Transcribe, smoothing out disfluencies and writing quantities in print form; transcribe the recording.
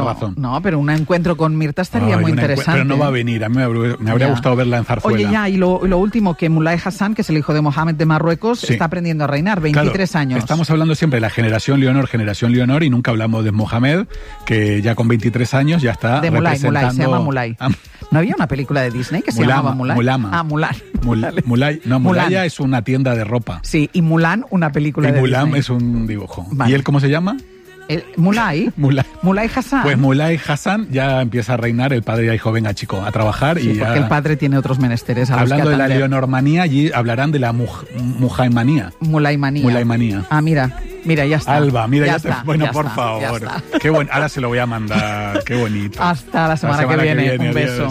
razón. No, pero un encuentro con Mirta estaría muy interesante. Pero no va a venir, a mí me habría gustado verla en Zarzuela. Oye, ya, y lo último, que Mulay Hassan, que es el hijo de Mohammed de Marruecos, está aprendiendo a reinar, 23 años. Estamos hablando siempre de la generación Leonor, y nunca hablamos de Mohamed, que ya con 23 años ya está representando... Mulay, se llama Mulay. ¿No había una película de Disney que se llamaba Mulay? Mulama. Mulan. Mulaya es una tienda de ropa. Sí, y Mulan, una película de Mulan Disney. es un dibujo. Vale. ¿Y él cómo se llama? Mulay Hassan. Pues Mulay Hassan ya empieza a reinar, el padre ya dijo, venga chico, a trabajar. Sí, y porque el padre tiene otros menesteres. Hablando de la Leonormanía, allí hablarán de la Mujaimanía. Mulaymanía. Ah, mira, ya está. Alba, mira, ya está. Bueno, ya por está, favor. Qué bueno, ahora se lo voy a mandar, qué bonito. Hasta la semana que viene. Un beso.